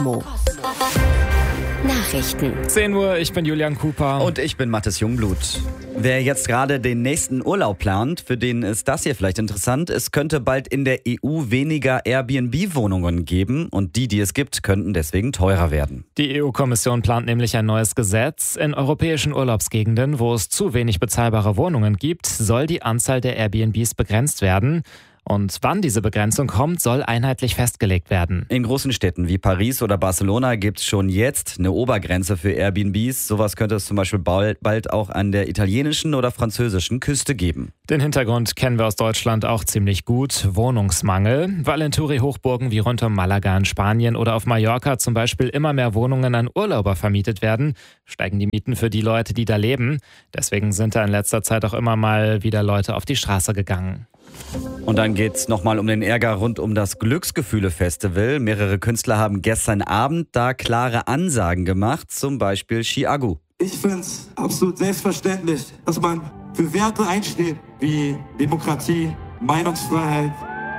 Nachrichten. 10 Uhr, ich bin Julian Cooper. Und ich bin Mathis Jungblut. Wer jetzt gerade den nächsten Urlaub plant, für den ist das hier vielleicht interessant. Es könnte bald in der EU weniger Airbnb-Wohnungen geben und die es gibt, könnten deswegen teurer werden. Die EU-Kommission plant nämlich ein neues Gesetz. In europäischen Urlaubsgegenden, wo es zu wenig bezahlbare Wohnungen gibt, soll die Anzahl der Airbnbs begrenzt werden. Und wann diese Begrenzung kommt, soll einheitlich festgelegt werden. In großen Städten wie Paris oder Barcelona gibt es schon jetzt eine Obergrenze für Airbnbs. Sowas könnte es zum Beispiel bald auch an der italienischen oder französischen Küste geben. Den Hintergrund kennen wir aus Deutschland auch ziemlich gut. Wohnungsmangel. Weil in Touri-Hochburgen wie rund um Malaga in Spanien oder auf Mallorca zum Beispiel immer mehr Wohnungen an Urlauber vermietet werden, steigen die Mieten für die Leute, die da leben. Deswegen sind da in letzter Zeit auch immer mal wieder Leute auf die Straße gegangen. Und dann geht's nochmal um den Ärger rund um das Glücksgefühle-Festival. Mehrere Künstler haben gestern Abend da klare Ansagen gemacht, zum Beispiel Chiagu. Ich finde es absolut selbstverständlich, dass man für Werte einsteht, wie Demokratie, Meinungsfreiheit,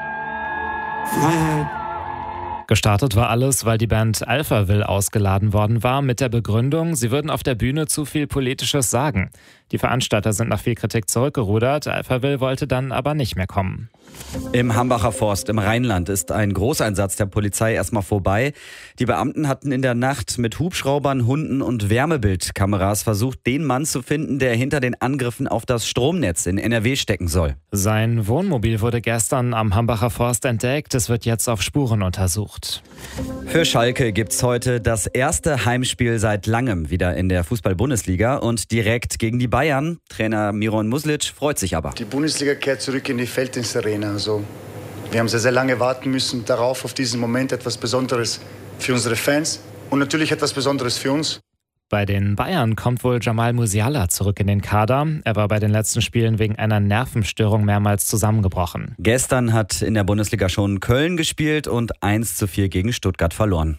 Freiheit. Gestartet war alles, weil die Band Alphaville ausgeladen worden war mit der Begründung, sie würden auf der Bühne zu viel Politisches sagen. Die Veranstalter sind nach viel Kritik zurückgerudert, Alphaville wollte dann aber nicht mehr kommen. Im Hambacher Forst im Rheinland ist ein Großeinsatz der Polizei erstmal vorbei. Die Beamten hatten in der Nacht mit Hubschraubern, Hunden und Wärmebildkameras versucht, den Mann zu finden, der hinter den Angriffen auf das Stromnetz in NRW stecken soll. Sein Wohnmobil wurde gestern am Hambacher Forst entdeckt. Es wird jetzt auf Spuren untersucht. Für Schalke gibt's heute das erste Heimspiel seit langem wieder in der Fußball-Bundesliga und direkt gegen die Bayern. Trainer Miron Muslic freut sich aber. Die Bundesliga kehrt zurück in die Felddienstarena. Also, wir haben sehr, sehr lange warten müssen darauf, auf diesen Moment, etwas Besonderes für unsere Fans und natürlich etwas Besonderes für uns. Bei den Bayern kommt wohl Jamal Musiala zurück in den Kader. Er war bei den letzten Spielen wegen einer Nervenstörung mehrmals zusammengebrochen. Gestern hat in der Bundesliga schon Köln gespielt und 1:4 gegen Stuttgart verloren.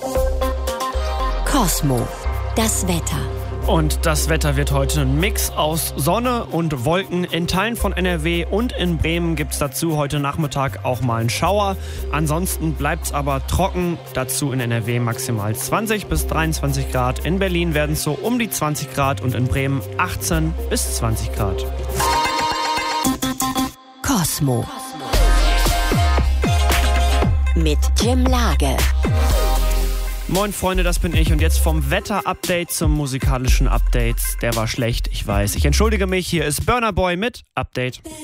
Cosmo, das Wetter. Und das Wetter wird heute ein Mix aus Sonne und Wolken. In Teilen von NRW und in Bremen gibt es dazu heute Nachmittag auch mal einen Schauer. Ansonsten bleibt es aber trocken. Dazu in NRW maximal 20 bis 23 Grad. In Berlin werden es so um die 20 Grad und in Bremen 18 bis 20 Grad. Cosmo. Mit Jim Lage. Moin Freunde, das bin ich und jetzt vom Wetter-Update zum musikalischen Update. Der war schlecht, ich weiß. Ich entschuldige mich, hier ist Burna Boy mit Update.